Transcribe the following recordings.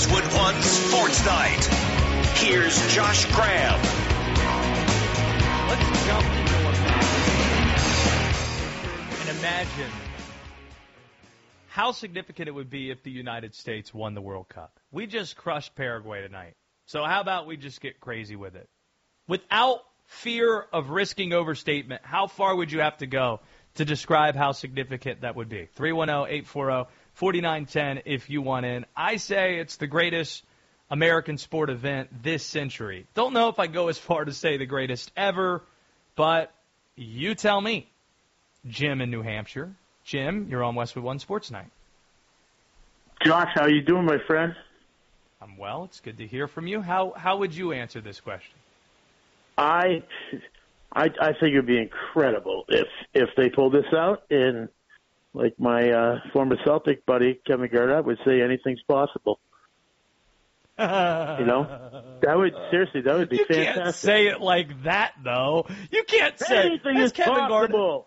Westwood One Sports Night. Here's Josh Graham. Let's jump into a match and imagine how significant it would be if the United States won the World Cup. We just crushed Paraguay tonight. So how about we just get crazy with it? Without fear of risking overstatement, how far would you have to go to describe how significant that would be? 310-840-4910 if you want in. I say it's the greatest American sport event this century. Don't know if I go as far to say the greatest ever, but you tell me. Jim in New Hampshire. Jim, you're on Westwood One Sports Night. Josh, how you doing, my friend? I'm well. It's good to hear from you. How would you answer this question? I think it'd be incredible if they pulled this out, and like my former Celtic buddy Kevin Garnett would say, anything's possible. You know, that would be you fantastic. You can't say it like that, though. You can't say anything is Kevin possible.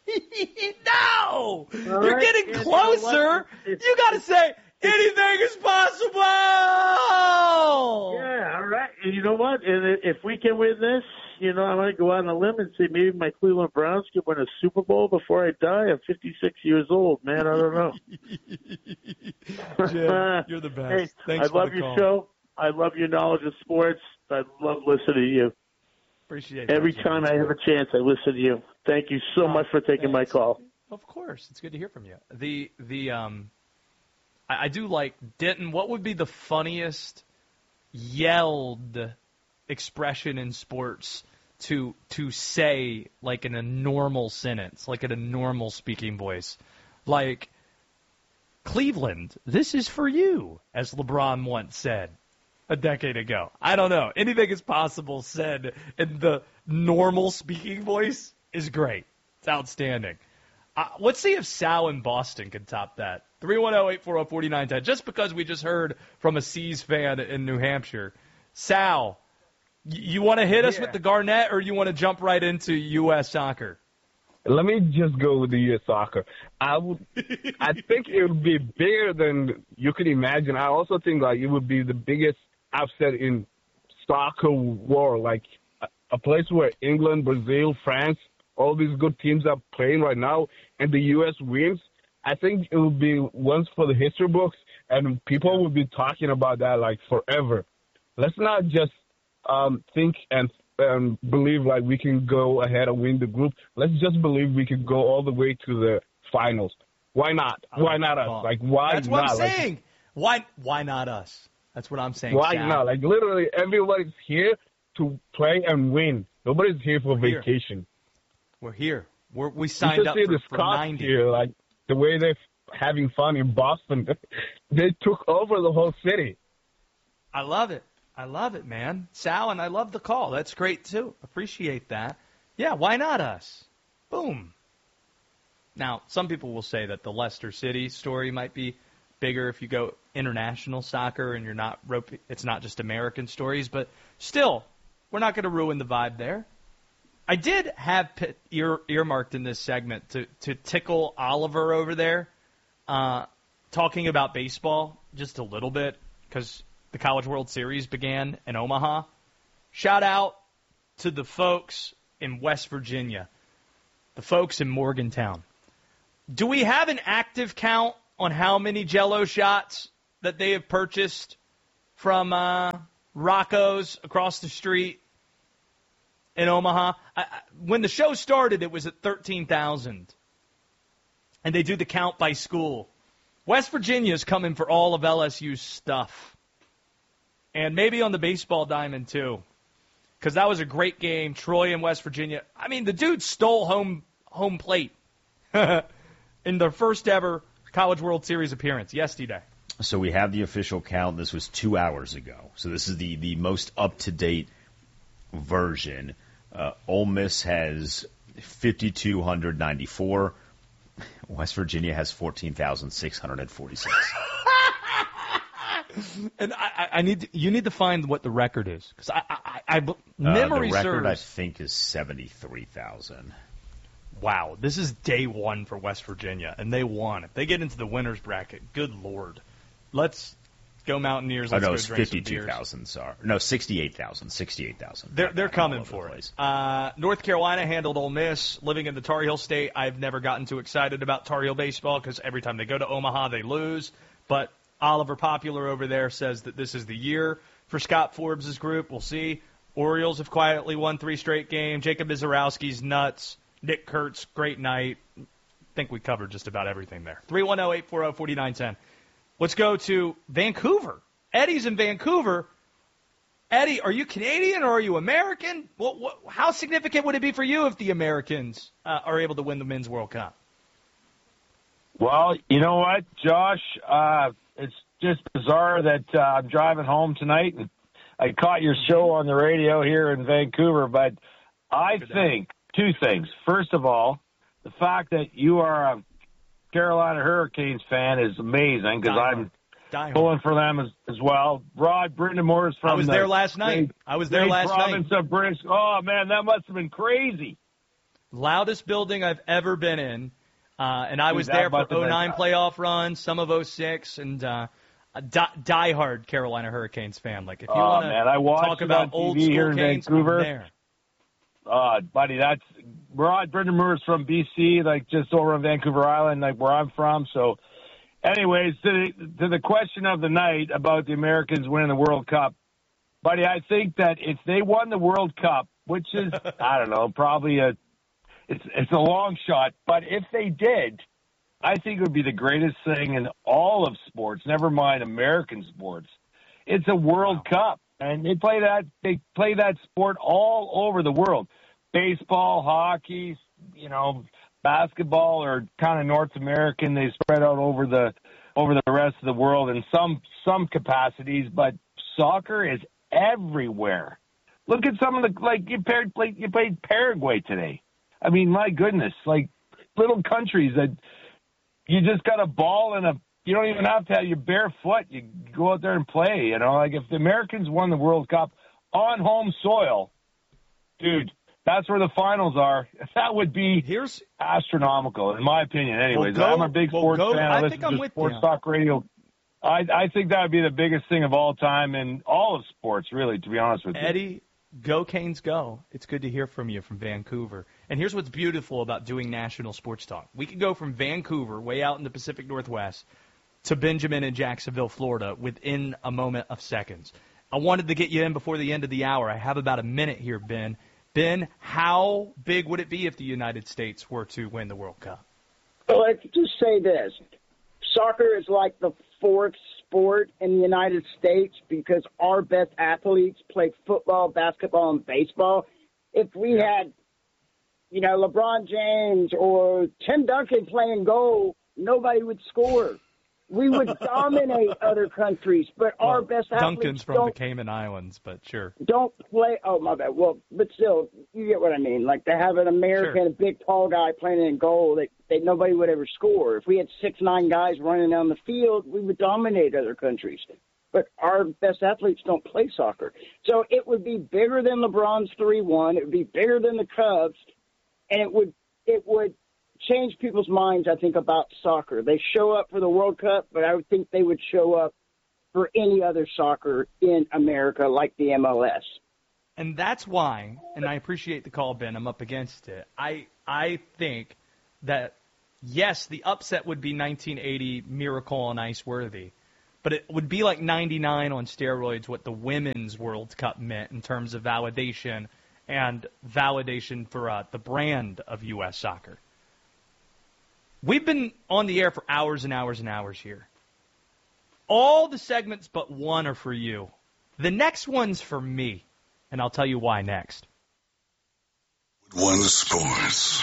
No, All you're right, getting and closer. You got to say anything is possible. Yeah, all right. And you know what? And if we can win this, you know, I'm going to go out on a limb and say maybe my Cleveland Browns could win a Super Bowl before I die. I'm 56 years old, man. I don't know. Jim, you're the best. Hey, Thanks for I love the your call. show. I love your knowledge of sports. I love listening to you. Appreciate Every that, time I have a chance, I listen to you. Thank you so much for taking my call. Of course, it's good to hear from you. I do like Denton. What would be the funniest yelled expression in sports to say, like in a normal sentence, like in a normal speaking voice, like Cleveland, this is for you, as LeBron once said a decade ago. I don't know. Anything is possible said in the normal speaking voice is great. It's outstanding. Let's see if Sal in Boston can top that. 310-840-4910. Just because we just heard from a C's fan in New Hampshire. Sal, you want to hit us with the Garnett, or you want to jump right into U.S. soccer? Let me just go with the U.S. soccer. I think it would be bigger than you could imagine. I also think like it would be the biggest upset in soccer world, like a place where England, Brazil, France, all these good teams are playing right now, and the U.S. wins. I think it will be once for the history books, and people will be talking about that like forever. Let's not just think and believe like we can go ahead and win the group. Let's just believe we can go all the way to the finals. Why not? Why not us? Like, why not? That's what I'm saying. Why not us? That's what I'm saying. Why Sal. not? Like, literally, everybody's here to play and win. Nobody's here for vacation. We're here. We signed up for 90. Here, like the way they're having fun in Boston. They took over the whole city. I love it. I love it, man. Sal, and I love the call. That's great, too. Appreciate that. Yeah, why not us? Boom. Now, some people will say that the Leicester City story might be bigger if you go international soccer and it's not just American stories, but still, we're not going to ruin the vibe there. I did have earmarked in this segment to tickle Oliver over there, talking about baseball just a little bit, because the College World Series began in Omaha. Shout out to the folks in West Virginia, the folks in Morgantown. Do we have an active count on how many Jell-O shots that they have purchased from Rocco's across the street in Omaha? When the show started, it was at 13,000. And they do the count by school. West Virginia is coming for all of LSU's stuff. And maybe on the baseball diamond, too. Because that was a great game. Troy and West Virginia. I mean, the dude stole home plate in their first ever College World Series appearance yesterday. So we have the official count. This was 2 hours ago. So this is the most up-to-date version. Ole Miss has 5,294. West Virginia has 14,646. And you need to find what the record is, because memory the record serves. I think is 73,000. Wow, this is day one for West Virginia, and they won. If they get into the winners bracket, good Lord. Go Mountaineers. Oh, Let's no, go it's drink some beers. 52,000. Sorry. No, 68,000. 68,000. They're coming for it. North Carolina handled Ole Miss. Living in the Tar Heel state, I've never gotten too excited about Tar Heel baseball because every time they go to Omaha, they lose. But Oliver Popular over there says that this is the year for Scott Forbes' group. We'll see. Orioles have quietly won 3 straight games. Jacob Izarowski's nuts. Nick Kurtz, great night. I think we covered just about everything there. 310-840-4910. Let's go to Vancouver. Eddie's in Vancouver. Eddie, are you Canadian or are you American? How significant would it be for you if the Americans are able to win the Men's World Cup? Well, you know what, Josh? It's just bizarre that I'm driving home tonight and I caught your show on the radio here in Vancouver, but I think two things. First of all, the fact that you are a Carolina Hurricanes fan is amazing because I'm pulling for them as well. Rod Brind'Amour is from I was there last night. Province of British. Oh, man, that must have been crazy. Loudest building I've ever been in. And I was there for 09 playoff run, some of 06, and a diehard Carolina Hurricanes fan. Like, if you want to talk about old school here in Canes, Vancouver, I'm there. Buddy, that's Rod Brind'Amour is from BC, like just over on Vancouver Island, like where I'm from. So, anyways, to the question of the night about the Americans winning the World Cup, buddy, I think that if they won the World Cup, which is I don't know, probably it's a long shot, but if they did, I think it would be the greatest thing in all of sports. Never mind American sports. It's a World Cup. And they play that sport all over the world. Baseball, hockey, basketball are kind of North American. They spread out over the rest of the world in some capacities, but soccer is everywhere. Look at some of you played Paraguay today. I mean, my goodness, like little countries that you just got a ball and you don't even have to have your bare foot. You go out there and play, Like if the Americans won the World Cup on home soil, dude, that's where the finals are. That would be astronomical, in my opinion. Anyways, I'm a big sports fan. I listen to Sports Talk Radio. I think that would be the biggest thing of all time in all of sports, really, to be honest with you. Eddie, go Canes, go. It's good to hear from you from Vancouver. And here's what's beautiful about doing national sports talk. We could go from Vancouver, way out in the Pacific Northwest, to Benjamin in Jacksonville, Florida, within a moment of seconds. I wanted to get you in before the end of the hour. I have about a minute here, Ben. Ben, how big would it be if the United States were to win the World Cup? Well, let's just say this. Soccer is like the fourth sport in the United States because our best athletes play football, basketball, and baseball. If we had, LeBron James or Tim Duncan playing goal, nobody would score. We would dominate other countries, but our best athletes Duncan's from the Cayman Islands, but sure. Don't play. Oh, my bad. Well, but still, you get what I mean. Like, to have an American, a big, tall guy playing in goal that nobody would ever score. If we had 6'9" guys running down the field, we would dominate other countries. But our best athletes don't play soccer. So it would be bigger than LeBron's 3-1. It would be bigger than the Cubs, and it would change people's minds, I think, about soccer. They show up for the World Cup, but I would think they would show up for any other soccer in America like the MLS. And that's why, and I appreciate the call, Ben, I'm up against it. I think that, yes, the upset would be 1980 Miracle on Ice worthy, but it would be like 99 on steroids what the Women's World Cup meant in terms of validation and validation for the brand of U.S. soccer. We've been on the air for hours and hours and hours here. All the segments but one are for you. The next one's for me, and I'll tell you why next. One Sports.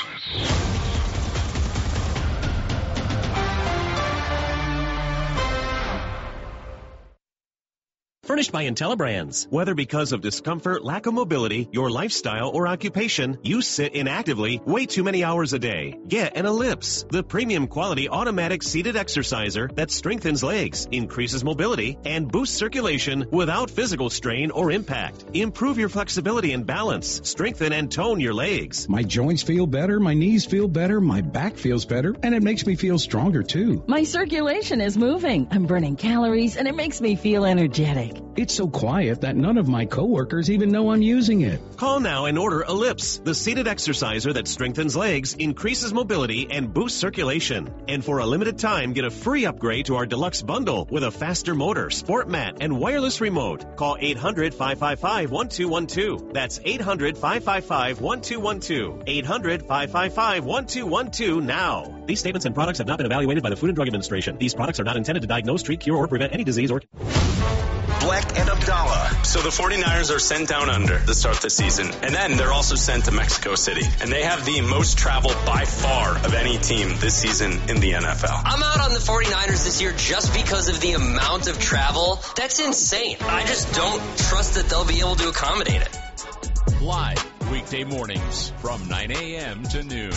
furnished by IntelliBrands. Whether because of discomfort, lack of mobility, your lifestyle, or occupation, you sit inactively way too many hours a day. Get an Ellipse, the premium quality automatic seated exerciser that strengthens legs, increases mobility, and boosts circulation without physical strain or impact. Improve your flexibility and balance. Strengthen and tone your legs. My joints feel better, my knees feel better, my back feels better, and it makes me feel stronger too. My circulation is moving. I'm burning calories, and it makes me feel energetic. It's so quiet that none of my coworkers even know I'm using it. Call now and order Ellipse, the seated exerciser that strengthens legs, increases mobility, and boosts circulation. And for a limited time, get a free upgrade to our deluxe bundle with a faster motor, sport mat, and wireless remote. Call 800-555-1212. That's 800-555-1212. 800-555-1212 now. These statements and products have not been evaluated by the Food and Drug Administration. These products are not intended to diagnose, treat, cure, or prevent any disease or... Black and Abdallah. So the 49ers are sent down under to start the season, and then they're also sent to Mexico City. And they have the most travel by far of any team this season in the NFL. I'm out on the 49ers this year just because of the amount of travel. That's insane. I just don't trust that they'll be able to accommodate it. Live weekday mornings from 9 a.m. to noon.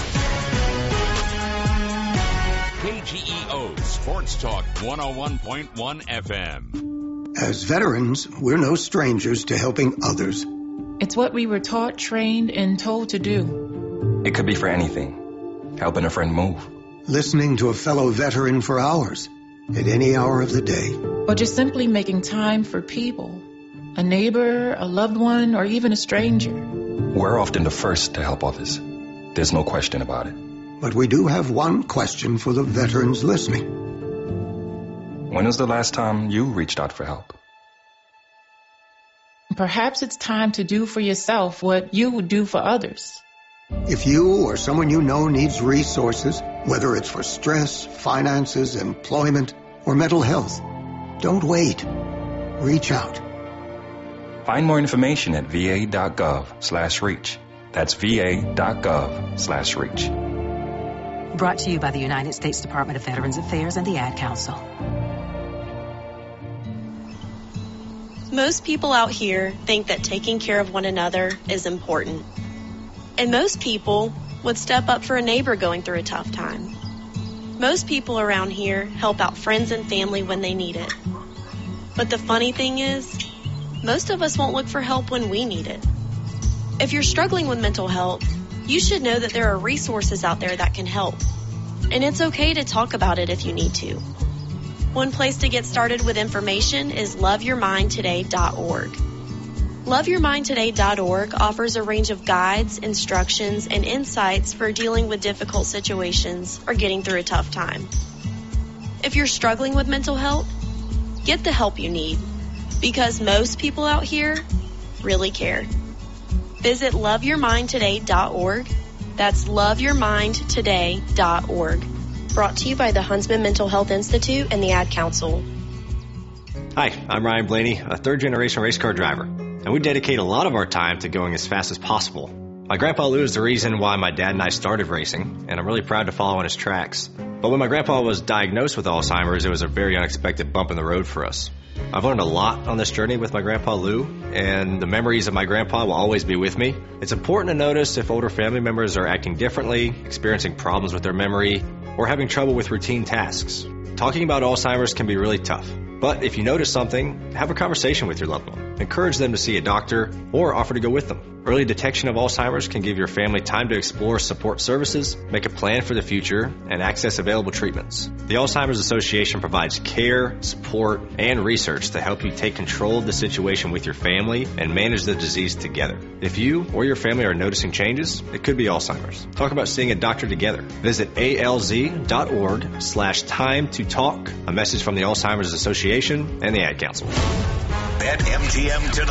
KGEO Sports Talk 101.1 FM. As veterans, we're no strangers to helping others. It's what we were taught, trained, and told to do. It could be for anything. Helping a friend move. Listening to a fellow veteran for hours, at any hour of the day. Or just simply making time for people. A neighbor, a loved one, or even a stranger. We're often the first to help others. There's no question about it. But we do have one question for the veterans listening. When was the last time you reached out for help? Perhaps it's time to do for yourself what you would do for others. If you or someone you know needs resources, whether it's for stress, finances, employment, or mental health, don't wait. Reach out. Find more information at va.gov/reach. That's va.gov/reach. Brought to you by the United States Department of Veterans Affairs and the Ad Council. Most people out here think that taking care of one another is important. And most people would step up for a neighbor going through a tough time. Most people around here help out friends and family when they need it. But the funny thing is, most of us won't look for help when we need it. If you're struggling with mental health, you should know that there are resources out there that can help. And it's okay to talk about it if you need to. One place to get started with information is loveyourmindtoday.org. Loveyourmindtoday.org offers a range of guides, instructions, and insights for dealing with difficult situations or getting through a tough time. If you're struggling with mental health, get the help you need, because most people out here really care. Visit loveyourmindtoday.org. That's loveyourmindtoday.org. Brought to you by the Huntsman Mental Health Institute and the Ad Council. Hi, I'm Ryan Blaney, a third-generation race car driver, and we dedicate a lot of our time to going as fast as possible. My grandpa Lou is the reason why my dad and I started racing, and I'm really proud to follow in his tracks. But when my grandpa was diagnosed with Alzheimer's, it was a very unexpected bump in the road for us. I've learned a lot on this journey with my grandpa Lou, and the memories of my grandpa will always be with me. It's important to notice if older family members are acting differently, experiencing problems with their memory, or having trouble with routine tasks. Talking about Alzheimer's can be really tough. But if you notice something, have a conversation with your loved one. Encourage them to see a doctor or offer to go with them. Early detection of Alzheimer's can give your family time to explore support services, make a plan for the future, and access available treatments. The Alzheimer's Association provides care, support, and research to help you take control of the situation with your family and manage the disease together. If you or your family are noticing changes, it could be Alzheimer's. Talk about seeing a doctor together. Visit alz.org/time to talk. A message from the Alzheimer's Association and the Ad Council. BetMGM tonight.